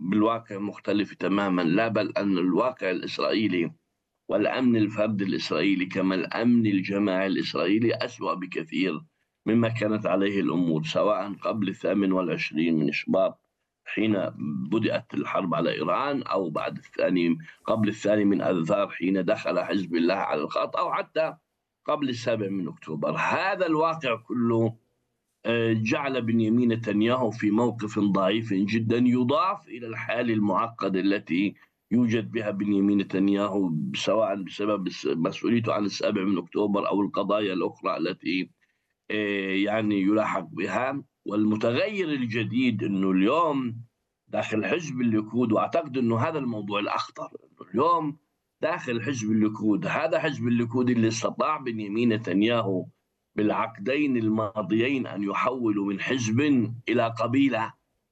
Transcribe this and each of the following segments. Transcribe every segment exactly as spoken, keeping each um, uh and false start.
بالواقع مختلفة تماما، لا بل أن الواقع الإسرائيلي والأمن الفردي الإسرائيلي كما الأمن الجماعي الإسرائيلي أسوأ بكثير مما كانت عليه الأمور، سواء قبل الثامن والعشرين من شباط حين بدأت الحرب على إيران، أو بعد الثاني قبل الثاني من آذار حين دخل حزب الله على الخط، أو حتى قبل السابع من أكتوبر. هذا الواقع كله جعل بنيامين نتنياهو في موقف ضعيف جدا، يضاف إلى الحالة المعقدة التي يوجد بها بنيامين نتنياهو سواء بسبب مسؤوليته عن السابع من أكتوبر أو القضايا الأخرى التي يعني يلاحق بها. والمتغير الجديد أنه اليوم داخل حزب الليكود، وأعتقد أنه هذا الموضوع الأخطر، أنه اليوم داخل حزب الليكود، هذا حزب الليكود اللي استطاع بنيامين نتنياهو بالعقدين الماضيين أن يحولوا من حزب إلى قبيلة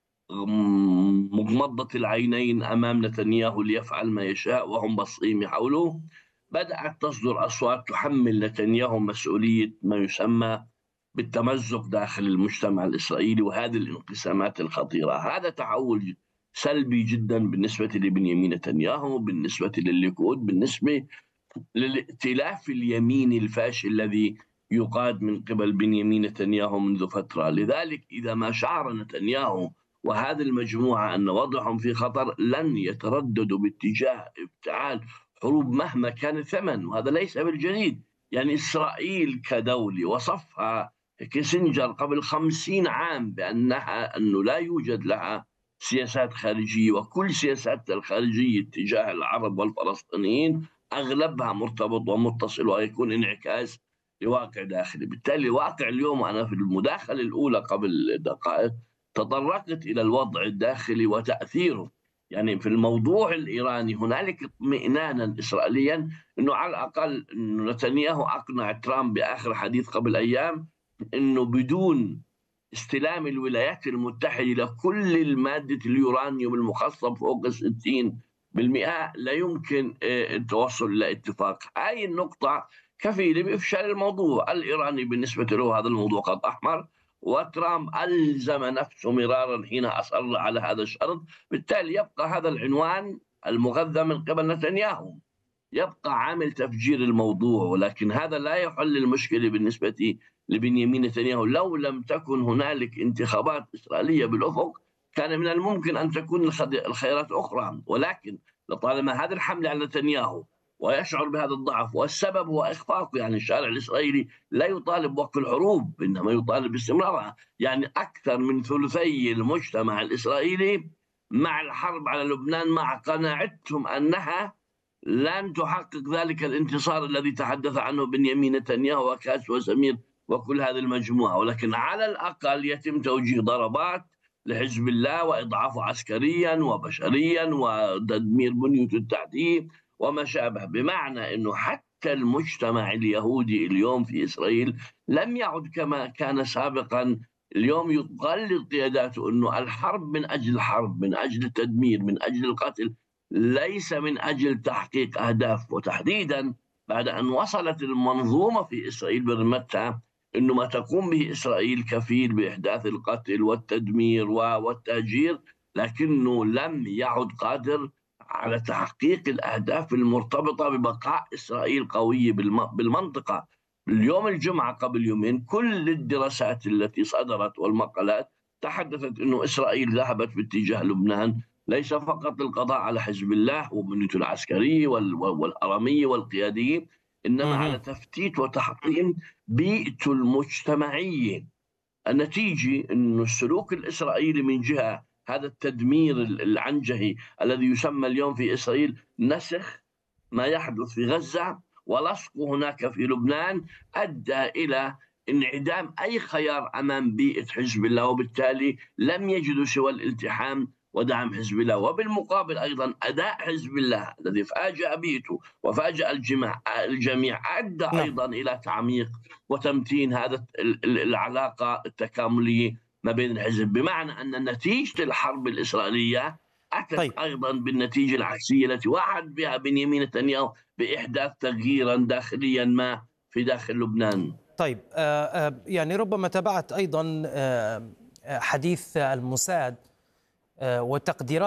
مغمضة العينين أمام نتنياهو ليفعل ما يشاء وهم باصين حوله. بدأت تصدر أصوات تحمل نتنياهو مسؤولية ما يسمى بالتمزق داخل المجتمع الإسرائيلي وهذه الانقسامات الخطيرة. هذا تحول سلبي جدا بالنسبة لبنيامين نتنياهو، بالنسبة للليكود، بالنسبة للائتلاف اليميني الفاشل الذي يقاد من قبل بنيامين نتنياهو منذ فترة. لذلك إذا ما شعر نتنياهو وهذه المجموعة أن وضعهم في خطر، لن يترددوا باتجاه افتعال حروب مهما كان الثمن، وهذا ليس بالجديد. يعني إسرائيل كدولة وصفها كيسنجر قبل خمسين عام بأنها أنه لا يوجد لها سياسات خارجية، وكل سياسات الخارجية تجاه العرب والفلسطينيين أغلبها مرتبط ومتصل ويكون انعكاس لواقع داخلي. بالتالي واقع اليوم، أنا في المداخلة الأولى قبل دقائق تطرقت إلى الوضع الداخلي وتأثيره. يعني في الموضوع الإيراني هنالك اطمئنانا إسرائيليا أنه على الأقل أنه نتنياهو أقنع ترامب بآخر حديث قبل أيام أنه بدون استلام الولايات المتحدة لكل المادة اليورانيوم المخصب فوق ستين بالمئة لا يمكن التوصل إلى اتفاق. هاي النقطة كفيلة بإفشال الموضوع الإيراني. بالنسبة له هذا الموضوع خط أحمر، وترامب ألزم نفسه مرارا حين أصر على هذا الشرط. بالتالي يبقى هذا العنوان المغذى من قبل نتنياهو، يبقى عامل تفجير الموضوع، ولكن هذا لا يحل المشكلة بالنسبة لبنيامين نتنياهو. لو لم تكن هنالك انتخابات إسرائيلية بالأفق كان من الممكن أن تكون الخيارات أخرى، ولكن لطالما هذه الحملة على نتنياهو ويشعر بهذا الضعف، والسبب هو إخفاقه. يعني الشارع الإسرائيلي لا يطالب بوقف الحروب، إنما يطالب باستمرارها. يعني أكثر من ثلثي المجتمع الإسرائيلي مع الحرب على لبنان، مع قناعتهم أنها لن تحقق ذلك الانتصار الذي تحدث عنه بنيامين نتنياهو وكاس وسمير وكل هذه المجموعة. ولكن على الأقل يتم توجيه ضربات لحزب الله وإضعافه عسكريا وبشريا وتدمير بنيته التحتية وما شابه، بمعنى أنه حتى المجتمع اليهودي اليوم في إسرائيل لم يعد كما كان سابقا. اليوم يقلد قياداته أنه الحرب من أجل الحرب، من أجل التدمير، من أجل القتل، ليس من أجل تحقيق أهداف. وتحديدا بعد أن وصلت المنظومة في إسرائيل برمتها أنه ما تقوم به إسرائيل كفيل بإحداث القتل والتدمير والتهجير، لكنه لم يعد قادر على تحقيق الأهداف المرتبطة ببقاء إسرائيل قوية بالمنطقة. اليوم الجمعة قبل يومين كل الدراسات التي صدرت والمقالات تحدثت أنه إسرائيل ذهبت باتجاه لبنان ليس فقط للقضاء على حزب الله وبنيته العسكرية والهرمية والقيادية، إنما على تفتيت وتحطيم بيئته المجتمعية. النتيجة أن السلوك الإسرائيلي من جهة هذا التدمير العنجهي الذي يسمى اليوم في إسرائيل نسخ ما يحدث في غزة ولصقه هناك في لبنان، أدى إلى انعدام أي خيار أمام بيئة حزب الله، وبالتالي لم يجدوا سوى الالتحام ودعم حزب الله. وبالمقابل أيضا أداء حزب الله الذي فاجأ بيئته وفاجأ الجميع الجميع أدى أيضا إلى تعميق وتمتين هذا العلاقة التكاملية ما بين الحزب، بمعنى أن نتيجة الحرب الإسرائيلية أتت طيب. أيضا بالنتيجة العكسية التي وعد بها بنيامين نتنياهو بإحداث تغييرا داخليا ما في داخل لبنان. طيب آه يعني ربما تابعت أيضا آه حديث الموساد آه وتقديرات